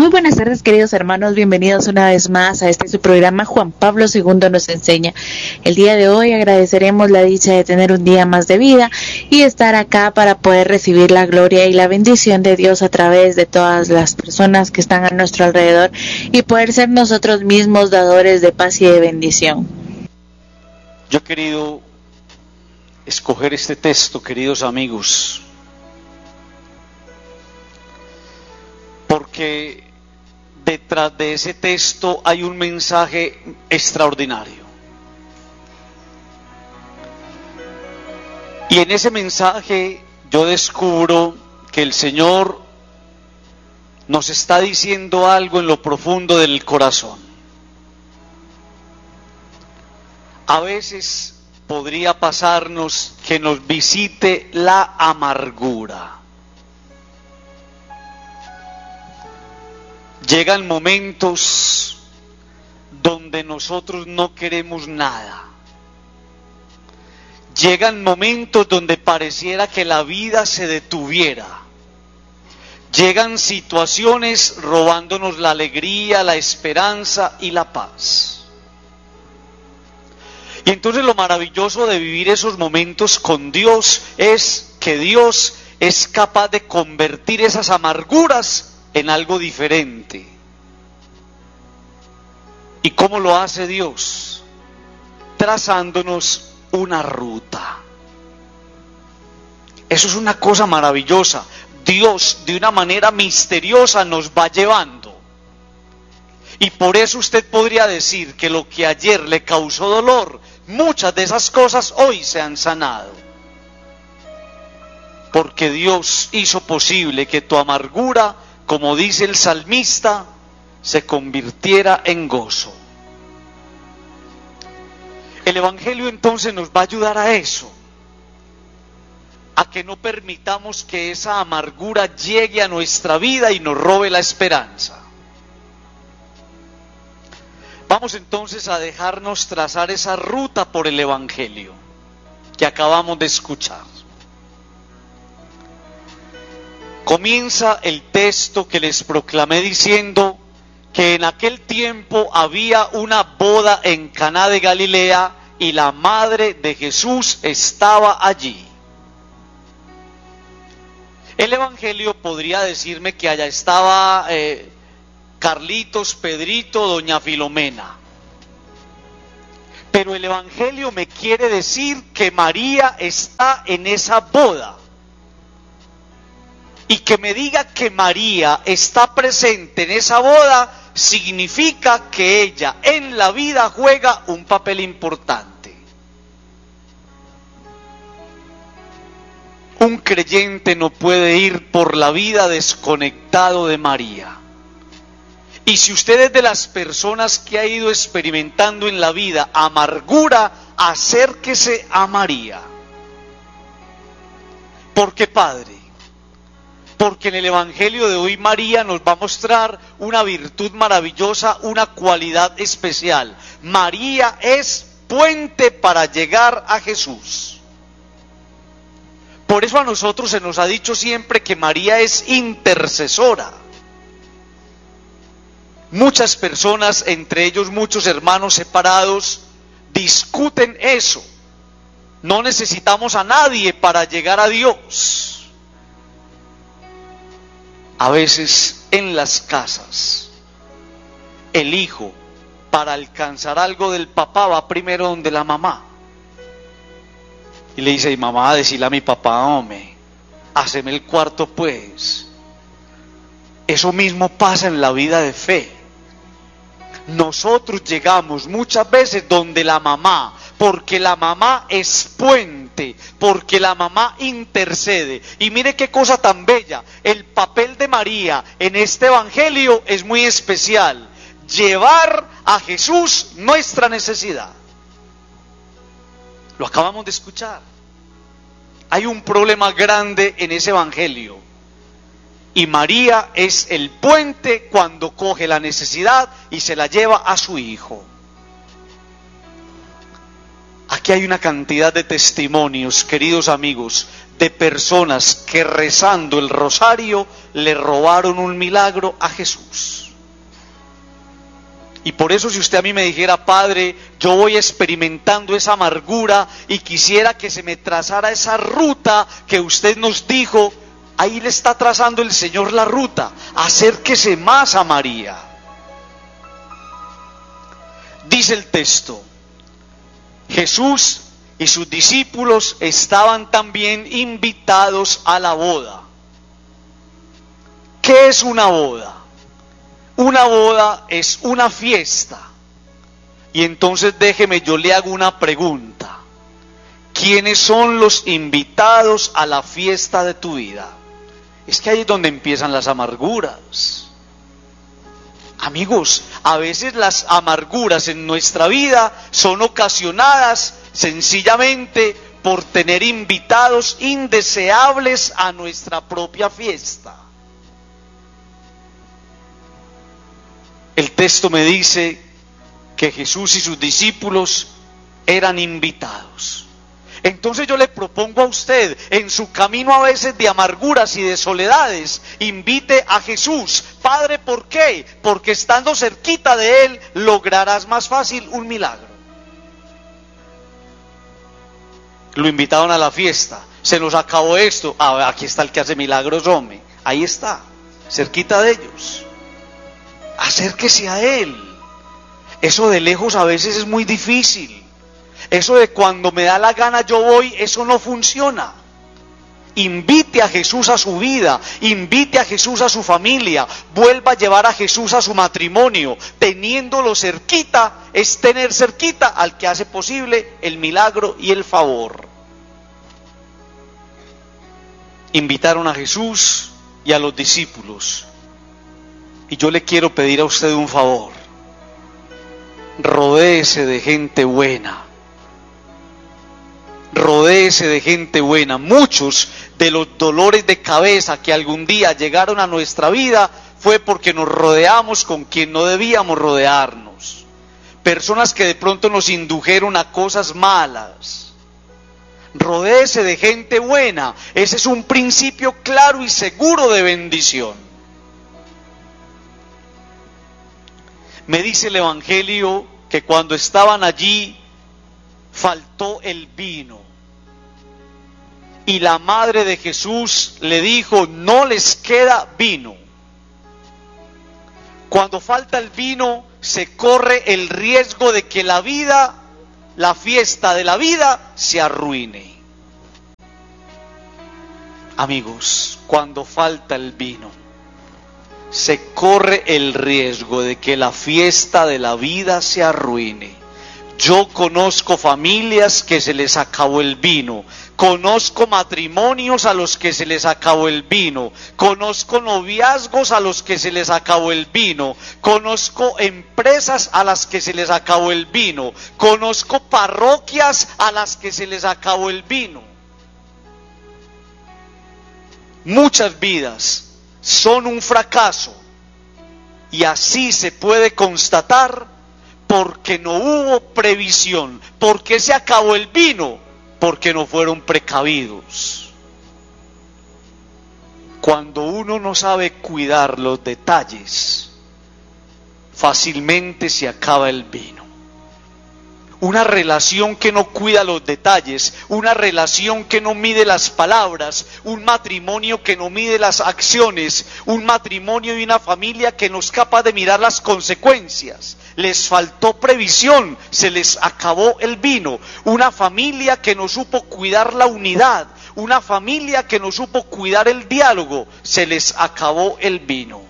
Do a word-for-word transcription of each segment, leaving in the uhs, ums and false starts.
Muy buenas tardes, queridos hermanos, bienvenidos una vez más a este su programa Juan Pablo segundo nos enseña. El día de hoy agradeceremos la dicha de tener un día más de vida y estar acá para poder recibir la gloria y la bendición de Dios a través de todas las personas que están a nuestro alrededor y poder ser nosotros mismos dadores de paz y de bendición. Yo he querido escoger este texto, queridos amigos, porque detrás de ese texto hay un mensaje extraordinario. Y en ese mensaje yo descubro que el Señor nos está diciendo algo en lo profundo del corazón. A veces podría pasarnos que nos visite la amargura. Llegan momentos donde nosotros no queremos nada. Llegan momentos donde pareciera que la vida se detuviera. Llegan situaciones robándonos la alegría, la esperanza y la paz. Y entonces lo maravilloso de vivir esos momentos con Dios es que Dios es capaz de convertir esas amarguras en algo diferente. ¿Y cómo lo hace Dios? Trazándonos una ruta. Eso es una cosa maravillosa. Dios de una manera misteriosa nos va llevando. Y por eso usted podría decir que lo que ayer le causó dolor, muchas de esas cosas hoy se han sanado. Porque Dios hizo posible que tu amargura, como dice el salmista, se convirtiera en gozo. El Evangelio entonces nos va a ayudar a eso, a que no permitamos que esa amargura llegue a nuestra vida y nos robe la esperanza. Vamos entonces a dejarnos trazar esa ruta por el Evangelio que acabamos de escuchar. Comienza el texto que les proclamé diciendo que en aquel tiempo había una boda en Caná de Galilea y la madre de Jesús estaba allí. El Evangelio podría decirme que allá estaba eh, Carlitos, Pedrito, doña Filomena. Pero el Evangelio me quiere decir que María está en esa boda. Y que me diga que María está presente en esa boda significa que ella en la vida juega un papel importante. Un creyente no puede ir por la vida desconectado de María. Y si usted es de las personas que ha ido experimentando en la vida amargura, acérquese a María. ¿Por qué, Padre? Porque en el Evangelio de hoy María nos va a mostrar una virtud maravillosa, una cualidad especial. María es puente para llegar a Jesús. Por eso a nosotros se nos ha dicho siempre que María es intercesora. Muchas personas, entre ellos muchos hermanos separados, discuten eso. No necesitamos a nadie para llegar a Dios. A veces en las casas, el hijo, para alcanzar algo del papá, va primero donde la mamá. Y le dice, mamá, decile a mi papá, hombre, haceme el cuarto pues. Eso mismo pasa en la vida de fe. Nosotros llegamos muchas veces donde la mamá, porque la mamá es puente, porque la mamá intercede. Y mire qué cosa tan bella, el papel de María en este Evangelio es muy especial. Llevar a Jesús nuestra necesidad. Lo acabamos de escuchar. Hay un problema grande en ese Evangelio. Y María es el puente cuando coge la necesidad y se la lleva a su hijo. Aquí hay una cantidad de testimonios, queridos amigos, de personas que rezando el rosario le robaron un milagro a Jesús. Y por eso, si usted a mí me dijera: Padre, yo voy experimentando esa amargura y quisiera que se me trazara esa ruta que usted nos dijo, ahí le está trazando el Señor la ruta. Acérquese más a María. Dice el texto: Jesús y sus discípulos estaban también invitados a la boda. ¿Qué es una boda? Una boda es una fiesta. Y entonces déjeme, yo le hago una pregunta. ¿Quiénes son los invitados a la fiesta de tu vida? Es que ahí es donde empiezan las amarguras. Amigos, a veces las amarguras en nuestra vida son ocasionadas sencillamente por tener invitados indeseables a nuestra propia fiesta. El texto me dice que Jesús y sus discípulos eran invitados. Entonces yo le propongo a usted, en su camino a veces de amarguras y de soledades, invite a Jesús. Padre, ¿por qué? Porque estando cerquita de Él lograrás más fácil un milagro. Lo invitaron a la fiesta, se nos acabó esto, ah, aquí está el que hace milagros, hombre, ahí está, cerquita de ellos. Acérquese a Él. Eso de lejos a veces es muy difícil. Eso de cuando me da la gana yo voy, eso no funciona. Invite a Jesús a su vida, invite a Jesús a su familia, vuelva a llevar a Jesús a su matrimonio. Teniéndolo cerquita es tener cerquita al que hace posible el milagro y el favor. Invitaron a Jesús y a los discípulos. Y yo le quiero pedir a usted un favor. Rodéese de gente buena. Rodéese de gente buena. Muchos de los dolores de cabeza que algún día llegaron a nuestra vida fue porque nos rodeamos con quien no debíamos rodearnos. Personas que de pronto nos indujeron a cosas malas. Rodéese de gente buena. Ese es un principio claro y seguro de bendición. Me dice el Evangelio que cuando estaban allí faltó el vino. Y la madre de Jesús le dijo: no les queda vino. Cuando falta el vino, se corre el riesgo de que la vida, la fiesta de la vida, se arruine. Amigos, cuando falta el vino, se corre el riesgo de que la fiesta de la vida se arruine. Yo conozco familias que se les acabó el vino, conozco matrimonios a los que se les acabó el vino, conozco noviazgos a los que se les acabó el vino, conozco empresas a las que se les acabó el vino, conozco parroquias a las que se les acabó el vino. Muchas vidas son un fracaso y así se puede constatar porque no hubo previsión. ¿Por qué se acabó el vino? Porque no fueron precavidos. Cuando uno no sabe cuidar los detalles, fácilmente se acaba el vino. Una relación que no cuida los detalles, una relación que no mide las palabras, un matrimonio que no mide las acciones, un matrimonio y una familia que no es capaz de mirar las consecuencias. Les faltó previsión, se les acabó el vino. Una familia que no supo cuidar la unidad, una familia que no supo cuidar el diálogo, se les acabó el vino.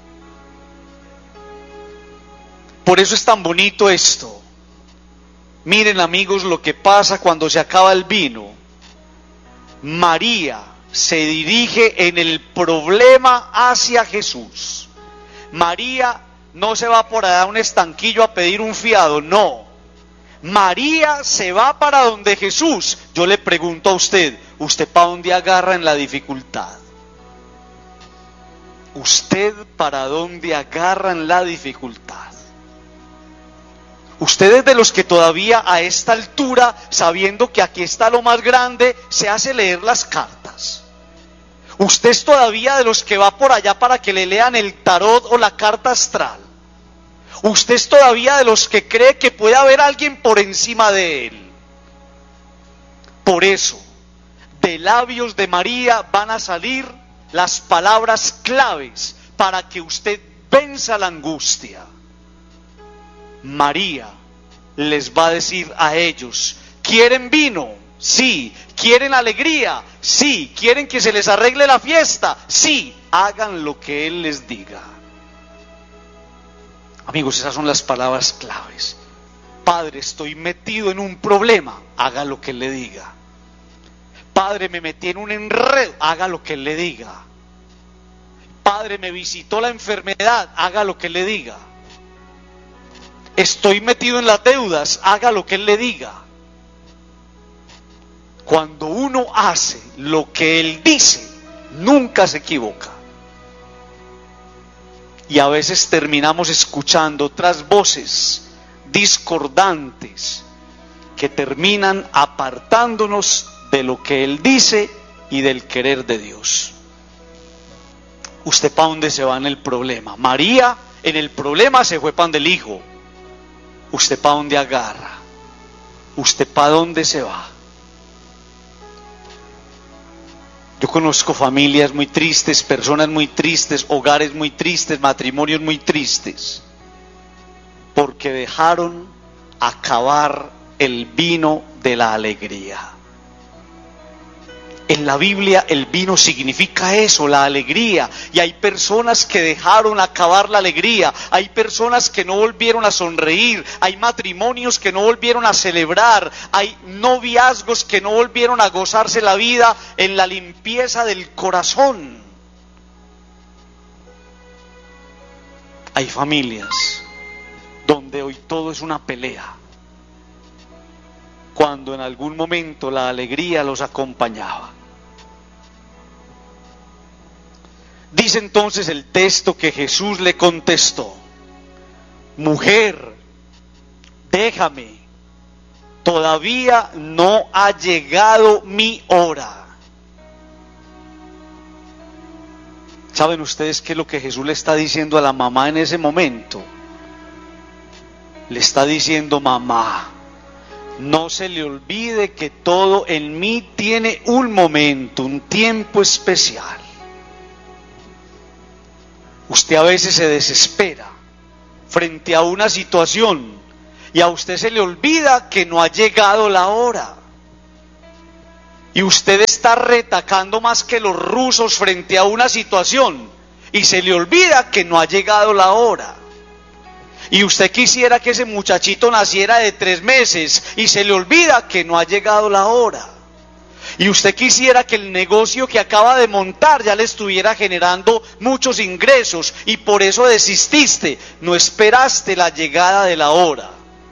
Por eso es tan bonito esto. Miren, amigos, lo que pasa cuando se acaba el vino. María se dirige en el problema hacia Jesús. María no se va por allá a un estanquillo a pedir un fiado, no. María se va para donde Jesús. Yo le pregunto a usted, ¿usted para dónde agarra en la dificultad? ¿Usted para dónde agarra en la dificultad? Usted es de los que todavía a esta altura, sabiendo que aquí está lo más grande, se hace leer las cartas. Usted es todavía de los que va por allá para que le lean el tarot o la carta astral. Usted es todavía de los que cree que puede haber alguien por encima de él. Por eso, de labios de María van a salir las palabras claves para que usted venza la angustia. María les va a decir a ellos: ¿quieren vino? Sí. ¿Quieren alegría? Sí. ¿Quieren que se les arregle la fiesta? Sí. Hagan lo que Él les diga. Amigos, esas son las palabras claves. Padre, estoy metido en un problema. Haga lo que Él le diga. Padre, me metí en un enredo. Haga lo que Él le diga. Padre, me visitó la enfermedad. Haga lo que Él le diga. Estoy metido en las deudas. Haga lo que Él le diga. Cuando uno hace lo que Él dice, nunca se equivoca. Y a veces terminamos escuchando otras voces discordantes que terminan apartándonos de lo que Él dice y del querer de Dios. ¿Usted para dónde se va en el problema? María en el problema se fue para donde el hijo. ¿Usted para dónde agarra? ¿Usted para dónde se va? Yo conozco familias muy tristes, personas muy tristes, hogares muy tristes, matrimonios muy tristes, porque dejaron acabar el vino de la alegría. En la Biblia el vino significa eso, la alegría, y hay personas que dejaron acabar la alegría, hay personas que no volvieron a sonreír, hay matrimonios que no volvieron a celebrar, hay noviazgos que no volvieron a gozarse la vida en la limpieza del corazón. Hay familias donde hoy todo es una pelea, cuando en algún momento la alegría los acompañaba. Dice entonces el texto que Jesús le contestó: mujer, déjame, todavía no ha llegado mi hora. ¿Saben ustedes qué es lo que Jesús le está diciendo a la mamá en ese momento? Le está diciendo: mamá, no se le olvide que todo en mí tiene un momento, un tiempo especial. Usted a veces se desespera frente a una situación y a usted se le olvida que no ha llegado la hora. Y usted está retacando más que los rusos frente a una situación y se le olvida que no ha llegado la hora. Y usted quisiera que ese muchachito naciera de tres meses y se le olvida que no ha llegado la hora. Y usted quisiera que el negocio que acaba de montar ya le estuviera generando muchos ingresos y por eso desististe, no esperaste la llegada de la hora.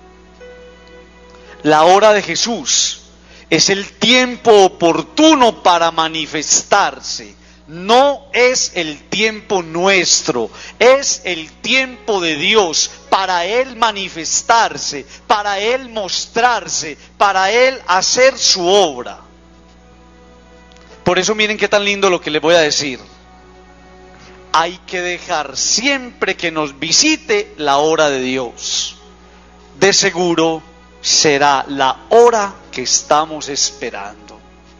La hora de Jesús es el tiempo oportuno para manifestarse. No es el tiempo nuestro, es el tiempo de Dios para Él manifestarse, para Él mostrarse, para Él hacer su obra. Por eso miren qué tan lindo lo que les voy a decir. Hay que dejar siempre que nos visite la hora de Dios. De seguro será la hora que estamos esperando.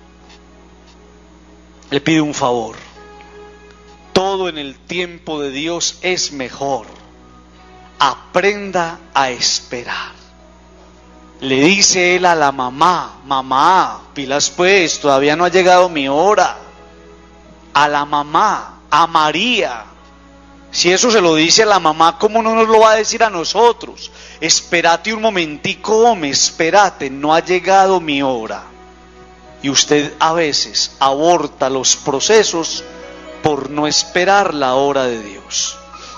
Le pido un favor. Todo en el tiempo de Dios es mejor. Aprenda a esperar. Le dice él a la mamá: mamá, pilas pues, todavía no ha llegado mi hora. A la mamá, a María. Si eso se lo dice a la mamá, ¿cómo no nos lo va a decir a nosotros? Espérate un momentico, hombre, espérate, no ha llegado mi hora. Y usted a veces aborta los procesos por no esperar la hora de Dios.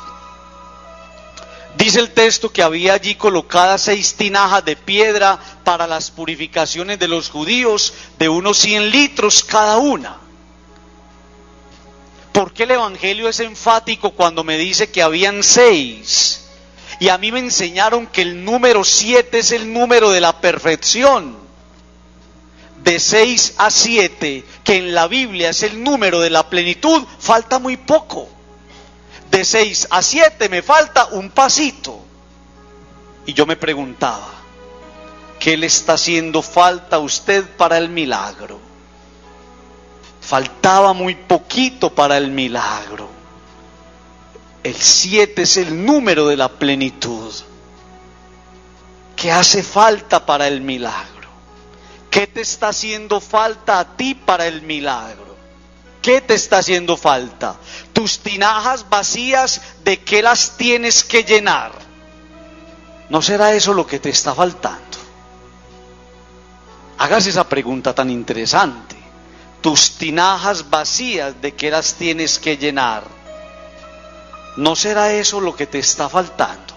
Dice el texto que había allí colocadas seis tinajas de piedra para las purificaciones de los judíos, de unos cien litros cada una. ¿Por qué el Evangelio es enfático cuando me dice que habían seis? Y a mí me enseñaron que el número siete es el número de la perfección. de seis a siete, que en la Biblia es el número de la plenitud, falta muy poco. De seis a siete me falta un pasito. Y yo me preguntaba, ¿qué le está haciendo falta a usted para el milagro? Faltaba muy poquito para el milagro. El siete es el número de la plenitud. ¿Qué hace falta para el milagro? ¿Qué te está haciendo falta a ti para el milagro? ¿Qué te está haciendo falta? Tus tinajas vacías, ¿de qué las tienes que llenar? ¿No será eso lo que te está faltando? Hagas esa pregunta tan interesante. Tus tinajas vacías, ¿de qué las tienes que llenar? ¿No será eso lo que te está faltando?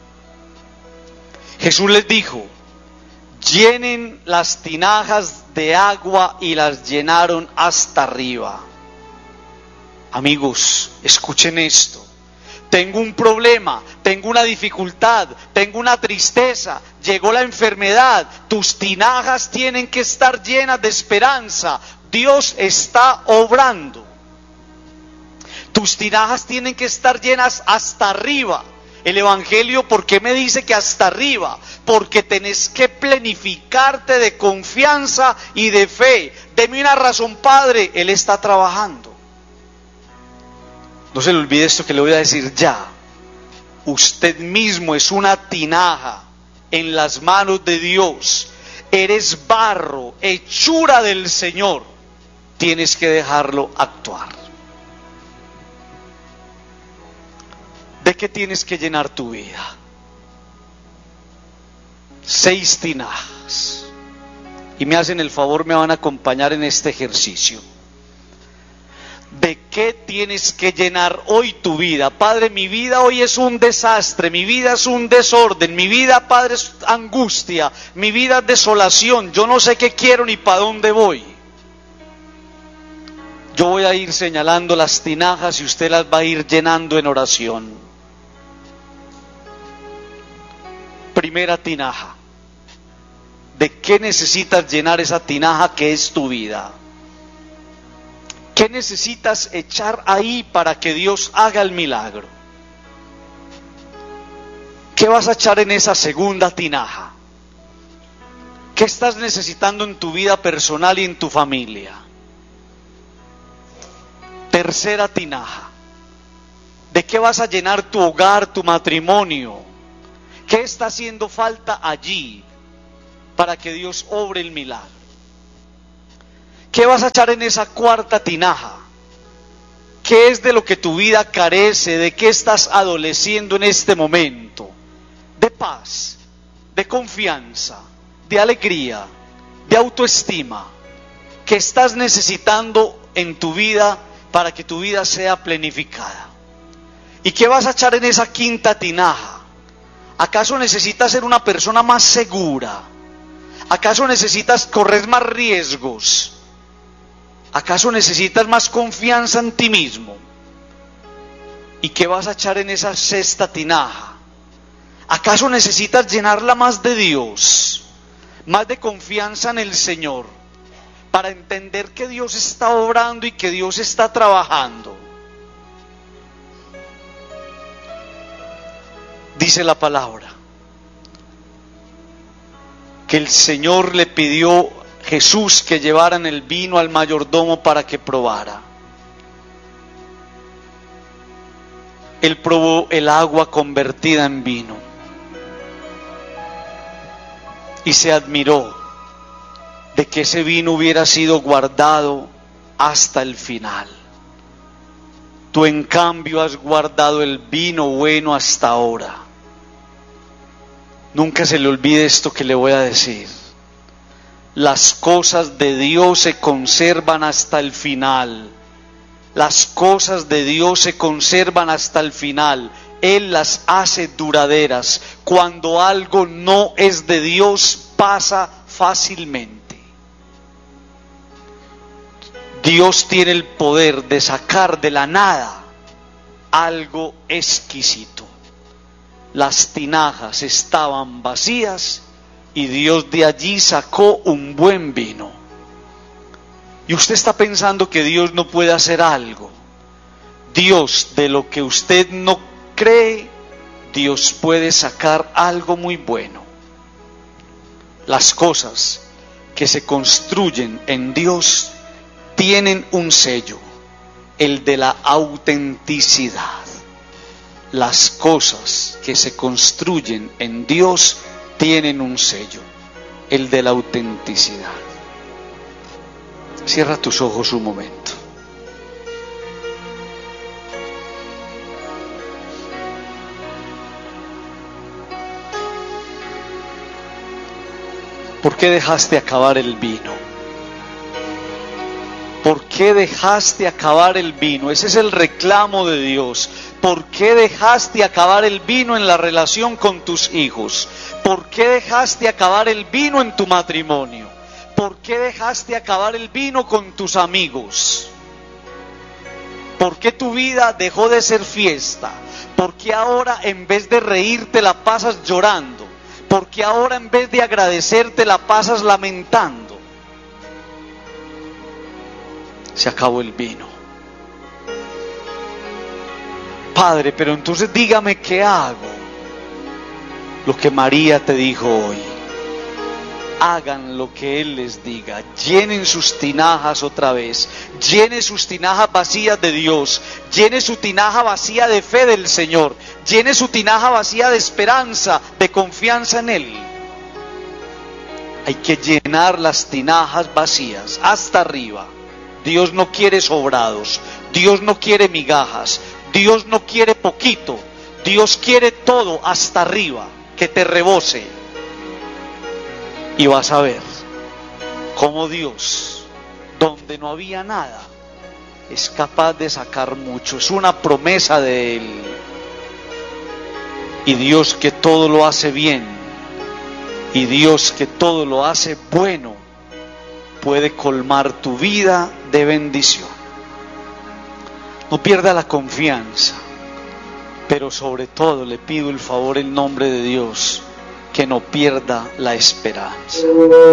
Jesús les dijo, llenen las tinajas de agua, y las llenaron hasta arriba. Amigos, escuchen esto. Tengo un problema, tengo una dificultad, tengo una tristeza, llegó la enfermedad. Tus tinajas tienen que estar llenas de esperanza. Dios está obrando. Tus tinajas tienen que estar llenas hasta arriba. El Evangelio, ¿por qué me dice que hasta arriba? Porque tenés que planificarte de confianza y de fe. Deme una razón, Padre, Él está trabajando. No se le olvide esto que le voy a decir ya. Usted mismo es una tinaja en las manos de Dios. Eres barro, hechura del Señor. Tienes que dejarlo actuar. ¿De qué tienes que llenar tu vida? Seis tinajas. Y me hacen el favor, me van a acompañar en este ejercicio. ¿De qué tienes que llenar hoy tu vida? Padre, mi vida hoy es un desastre, mi vida es un desorden, mi vida, Padre, es angustia, mi vida es desolación, yo no sé qué quiero ni para dónde voy. Yo voy a ir señalando las tinajas y usted las va a ir llenando en oración. Primera tinaja. ¿De qué necesitas llenar esa tinaja que es tu vida? ¿Qué necesitas echar ahí para que Dios haga el milagro? ¿Qué vas a echar en esa segunda tinaja? ¿Qué estás necesitando en tu vida personal y en tu familia? Tercera tinaja. ¿De qué vas a llenar tu hogar, tu matrimonio? ¿Qué está haciendo falta allí para que Dios obre el milagro? ¿Qué vas a echar en esa cuarta tinaja? ¿Qué es de lo que tu vida carece? ¿De qué estás adoleciendo en este momento? De paz, de confianza, de alegría, de autoestima. ¿Qué estás necesitando en tu vida para que tu vida sea planificada? ¿Y qué vas a echar en esa quinta tinaja? ¿Acaso necesitas ser una persona más segura? ¿Acaso necesitas correr más riesgos? ¿Acaso necesitas más confianza en ti mismo? ¿Y qué vas a echar en esa sexta tinaja? ¿Acaso necesitas llenarla más de Dios? Más de confianza en el Señor, para entender que Dios está obrando y que Dios está trabajando. Dice la palabra que el Señor le pidió Jesús que llevaran el vino al mayordomo para que probara. Él probó el agua convertida en vino y se admiró de que ese vino hubiera sido guardado hasta el final. Tú, en cambio, has guardado el vino bueno hasta ahora. Nunca se le olvide esto que le voy a decir. Las cosas de Dios se conservan hasta el final. Las cosas de Dios se conservan hasta el final. Él las hace duraderas. Cuando algo no es de Dios, pasa fácilmente. Dios tiene el poder de sacar de la nada algo exquisito. Las tinajas estaban vacías y Dios de allí sacó un buen vino. y usted está pensando que Dios no puede hacer algo. Dios, de lo que usted no cree, Dios puede sacar algo muy bueno. Las cosas que se construyen en Dios tienen un sello, el de la autenticidad. Las cosas que se construyen en Dios tienen un sello, el de la autenticidad. Cierra tus ojos un momento. ¿Por qué dejaste acabar el vino? ¿Por qué dejaste acabar el vino? Ese es el reclamo de Dios. ¿Por qué dejaste acabar el vino en la relación con tus hijos? ¿Por qué dejaste acabar el vino en tu matrimonio? ¿Por qué dejaste acabar el vino con tus amigos? ¿Por qué tu vida dejó de ser fiesta? ¿Por qué ahora en vez de reírte la pasas llorando? ¿Por qué ahora en vez de agradecerte la pasas lamentando? Se acabó el vino. Padre, pero entonces dígame qué hago. Lo que María te dijo hoy. Hagan lo que Él les diga. Llenen sus tinajas otra vez. Llene sus tinajas vacías de Dios. Llene su tinaja vacía de fe del Señor. Llene su tinaja vacía de esperanza, de confianza en Él. Hay que llenar las tinajas vacías hasta arriba. Dios no quiere sobrados. Dios no quiere migajas. Dios no quiere poquito. Dios quiere todo hasta arriba, que te rebose. Y vas a ver cómo Dios, donde no había nada, es capaz de sacar mucho. Es una promesa de Él. Y Dios que todo lo hace bien, y Dios que todo lo hace bueno, puede colmar tu vida de bendición. No pierda la confianza, pero sobre todo le pido el favor en nombre de Dios, que no pierda la esperanza.